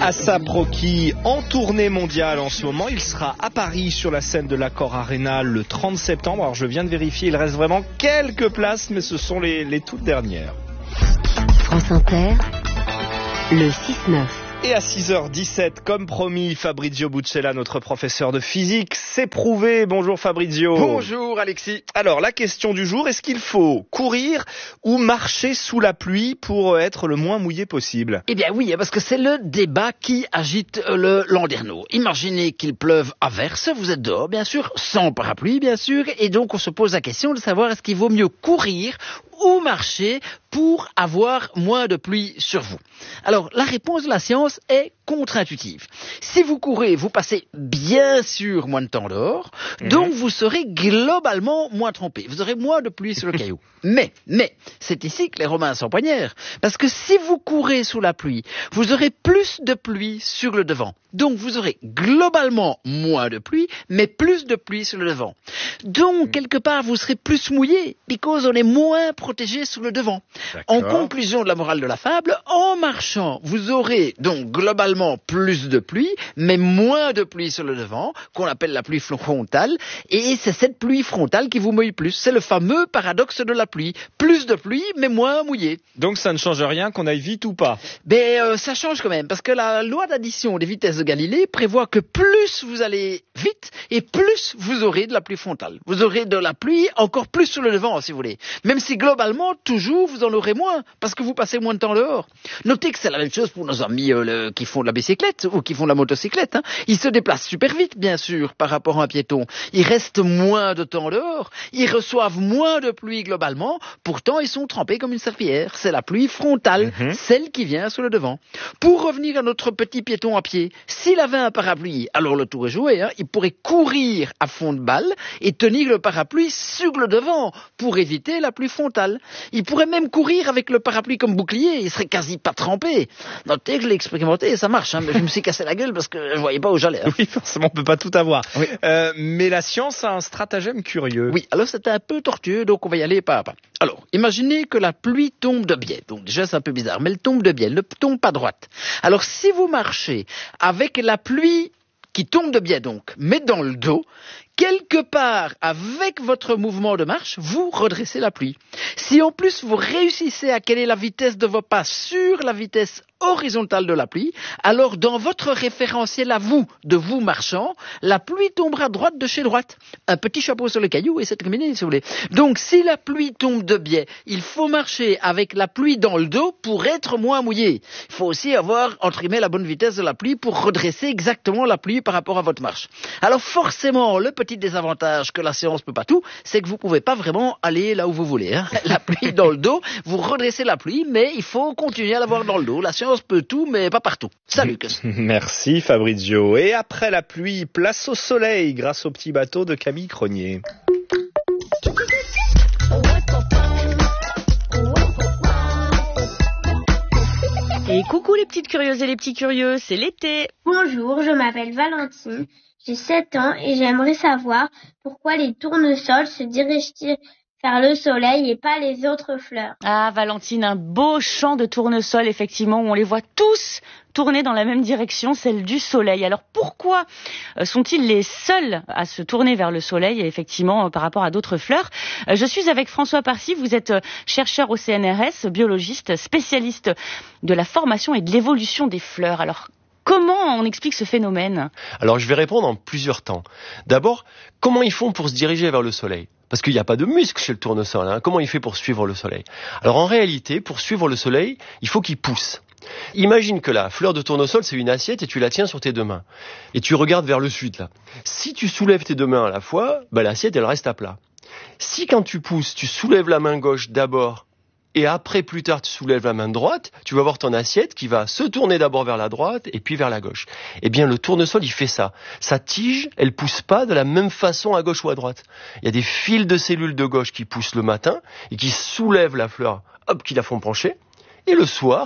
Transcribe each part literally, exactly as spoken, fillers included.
A$AP Rocky en tournée mondiale en ce moment. Il sera à Paris sur la scène de l'Accor Arena le trente septembre. Alors je viens de vérifier, il reste vraiment quelques places, mais ce sont les, les toutes dernières. France Inter, le six neuf. Et à six heures dix-sept, comme promis, Fabrizio Buccella, notre professeur de physique, s'est prouvé. Bonjour Fabrizio. Bonjour Alexis. Alors la question du jour, est-ce qu'il faut courir ou marcher sous la pluie pour être le moins mouillé possible? Eh bien oui, parce que c'est le débat qui agite le landerneau. Imaginez qu'il pleuve à verse, vous êtes dehors bien sûr, sans parapluie bien sûr, et donc on se pose la question de savoir est-ce qu'il vaut mieux courir ou marcher pour avoir moins de pluie sur vous. Alors, la réponse de la science est contre-intuitive. Si vous courez, vous passez bien sûr moins de temps dehors, mmh. donc vous serez globalement moins trempé. Vous aurez moins de pluie sur le caillou. Mais, mais, c'est ici que les Romains s'empoignèrent. Parce que si vous courez sous la pluie, vous aurez plus de pluie sur le devant. Donc, vous aurez globalement moins de pluie, mais plus de pluie sur le devant. Donc, mmh. quelque part, vous serez plus mouillé, because on est moins protégé sur le devant. D'accord. En conclusion de la morale de la fable, en marchant, vous aurez donc globalement plus de pluie, mais moins de pluie sur le devant, qu'on appelle la pluie frontale, et c'est cette pluie frontale qui vous mouille plus. C'est le fameux paradoxe de la pluie. Plus de pluie, mais moins mouillé. Donc ça ne change rien qu'on aille vite ou pas? Ben, euh, ça change quand même, parce que la loi d'addition des vitesses de Galilée prévoit que plus vous allez vite, et plus vous aurez de la pluie frontale. Vous aurez de la pluie encore plus sur le devant, si vous voulez. Même si globalement, toujours, vous en aurez moins, parce que vous passez moins de temps dehors. Notez que c'est la même chose pour nos amis euh, le, qui font de la bicyclette ou qui font de la motocyclette. Hein. Ils se déplacent super vite, bien sûr, par rapport à un piéton. Ils restent moins de temps dehors. Ils reçoivent moins de pluie globalement. Pourtant, ils sont trempés comme une serpillière. C'est la pluie frontale, mm-hmm. celle qui vient sur le devant. Pour revenir à notre petit piéton à pied, s'il avait un parapluie, alors le tour est joué. Hein. Il pourrait courir à fond de balle et tenir le parapluie sur le devant pour éviter la pluie frontale. Il pourrait même courir avec le parapluie comme bouclier. Il serait quasi pas trempé. Notez que je l'ai expérimenté et ça marche. Hein, mais je me suis cassé la gueule parce que je voyais pas où j'allais. Hein. Oui, forcément, on peut pas tout avoir. Oui. Euh, mais la science a un stratagème curieux. Oui, alors c'est un peu tortueux, donc on va y aller pas à pas. Alors, imaginez que la pluie tombe de biais. Donc déjà, c'est un peu bizarre, mais elle tombe de biais, elle ne tombe pas droite. Alors, si vous marchez avec la pluie qui tombe de biais donc, mais dans le dos, quelque part, avec votre mouvement de marche, vous redressez la pluie. Si en plus vous réussissez à caler la vitesse de vos pas sur la vitesse horizontale de la pluie, alors dans votre référentiel à vous, de vous marchant, la pluie tombera droite de chez droite. Un petit chapeau sur le caillou et c'est terminé, si vous voulez. Donc, si la pluie tombe de biais, il faut marcher avec la pluie dans le dos pour être moins mouillé. Il faut aussi avoir, entre guillemets, la bonne vitesse de la pluie pour redresser exactement la pluie par rapport à votre marche. Alors, forcément, le petit désavantage que la science peut pas tout, c'est que vous pouvez pas vraiment aller là où vous voulez. Hein. La pluie dans le dos, vous redressez la pluie, mais il faut continuer à l'avoir dans le dos. La science peut tout, mais pas partout. Salut. Merci Fabrizio. Et après la pluie, place au soleil grâce au petit bateau de Camille Cronier. Et coucou les petites curieuses et les petits curieux, c'est l'été. Bonjour, je m'appelle Valentine, j'ai sept ans et j'aimerais savoir pourquoi les tournesols se dirigent vers le soleil et pas les autres fleurs. Ah Valentine, un beau champ de tournesols effectivement où on les voit tous tourner dans la même direction, celle du soleil. Alors pourquoi sont-ils les seuls à se tourner vers le soleil effectivement par rapport à d'autres fleurs? Je suis avec François Parcy, vous êtes chercheur au C N R S, biologiste, spécialiste de la formation et de l'évolution des fleurs. Alors comment on explique ce phénomène? Alors je vais répondre en plusieurs temps. D'abord, comment ils font pour se diriger vers le soleil? Parce qu'il n'y a pas de muscle chez le tournesol. Hein. Comment il fait pour suivre le soleil? Alors en réalité, pour suivre le soleil, il faut qu'il pousse. Imagine que la fleur de tournesol, c'est une assiette et tu la tiens sur tes deux mains. Et tu regardes vers le sud, là. Si tu soulèves tes deux mains à la fois, bah, l'assiette, elle reste à plat. Si quand tu pousses, tu soulèves la main gauche d'abord, et après, plus tard, tu soulèves la main droite, tu vas voir ton assiette qui va se tourner d'abord vers la droite et puis vers la gauche. Eh bien, le tournesol, il fait ça. Sa tige, elle pousse pas de la même façon à gauche ou à droite. Il y a des fils de cellules de gauche qui poussent le matin et qui soulèvent la fleur, hop, qui la font pencher. Et le soir,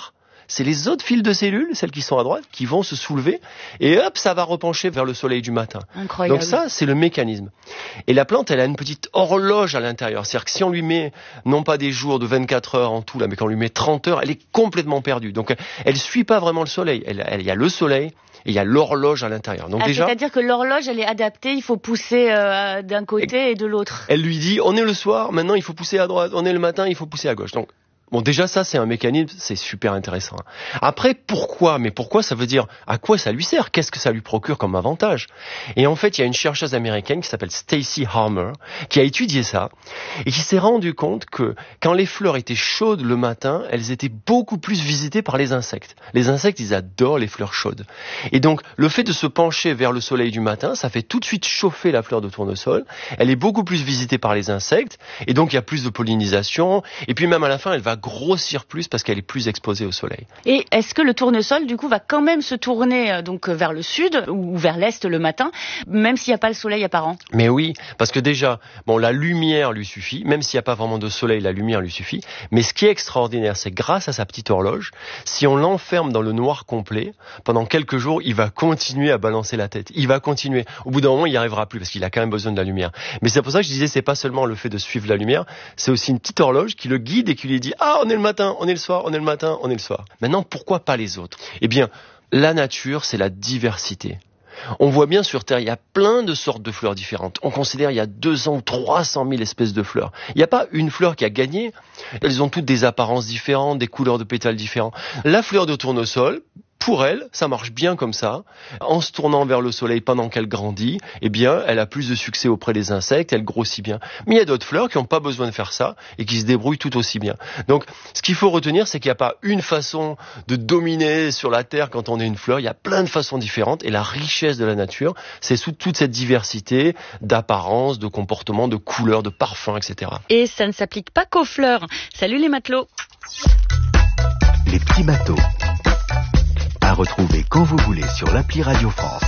c'est les autres files de cellules, celles qui sont à droite, qui vont se soulever et hop, ça va repencher vers le soleil du matin. Incroyable. Donc ça, c'est le mécanisme. Et la plante, elle a une petite horloge à l'intérieur. C'est-à-dire que si on lui met, non pas des jours de vingt-quatre heures en tout, là, mais qu'on lui met trente heures, elle est complètement perdue. Donc elle suit pas vraiment le soleil. Elle, elle, il y a le soleil, et il y a l'horloge à l'intérieur. Donc ah, déjà, c'est-à-dire que l'horloge, elle est adaptée, il faut pousser euh, d'un côté et de l'autre. Elle lui dit, on est le soir, maintenant il faut pousser à droite, on est le matin, il faut pousser à gauche. Donc, bon, déjà ça, c'est un mécanisme, c'est super intéressant. Après, pourquoi? Mais pourquoi, ça veut dire, à quoi ça lui sert? Qu'est-ce que ça lui procure comme avantage? Et en fait, il y a une chercheuse américaine qui s'appelle Stacy Harmer, qui a étudié ça, et qui s'est rendu compte que quand les fleurs étaient chaudes le matin, elles étaient beaucoup plus visitées par les insectes. Les insectes, ils adorent les fleurs chaudes. Et donc, le fait de se pencher vers le soleil du matin, ça fait tout de suite chauffer la fleur de tournesol. Elle est beaucoup plus visitée par les insectes, et donc il y a plus de pollinisation, et puis même à la fin, elle va grossir plus parce qu'elle est plus exposée au soleil. Et est-ce que le tournesol, du coup, va quand même se tourner euh, donc vers le sud ou vers l'est le matin, même s'il n'y a pas le soleil apparent? Mais oui, parce que déjà, bon, la lumière lui suffit, même s'il n'y a pas vraiment de soleil, la lumière lui suffit. Mais ce qui est extraordinaire, c'est grâce à sa petite horloge, si on l'enferme dans le noir complet, pendant quelques jours, il va continuer à balancer la tête. Il va continuer. Au bout d'un moment, il n'y arrivera plus parce qu'il a quand même besoin de la lumière. Mais c'est pour ça que je disais, c'est pas seulement le fait de suivre la lumière, c'est aussi une petite horloge qui le guide et qui lui dit, ah, on est le matin, on est le soir, on est le matin, on est le soir. Maintenant, pourquoi pas les autres? Eh bien, la nature, c'est la diversité. On voit bien sur Terre, il y a plein de sortes de fleurs différentes. On considère il y a deux cents ou trois cent mille espèces de fleurs. Il n'y a pas une fleur qui a gagné. Elles ont toutes des apparences différentes, des couleurs de pétales différentes. La fleur de tournesol, pour elle, ça marche bien comme ça. En se tournant vers le soleil pendant qu'elle grandit, eh bien, elle a plus de succès auprès des insectes, elle grossit bien. Mais il y a d'autres fleurs qui n'ont pas besoin de faire ça et qui se débrouillent tout aussi bien. Donc, ce qu'il faut retenir, c'est qu'il n'y a pas une façon de dominer sur la Terre quand on est une fleur. Il y a plein de façons différentes et la richesse de la nature, c'est sous toute cette diversité d'apparence, de comportement, de couleurs, de parfums, et cetera. Et ça ne s'applique pas qu'aux fleurs. Salut les matelots. Les petits bateaux. À retrouver quand vous voulez sur l'appli Radio France.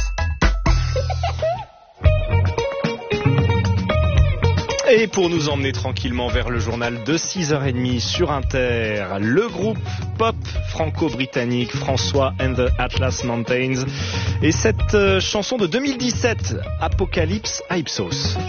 Et pour nous emmener tranquillement vers le journal de six heures trente sur Inter, le groupe pop franco-britannique François and the Atlas Mountains et cette euh, chanson de deux mille dix-sept, Apocalypse à Ipsos.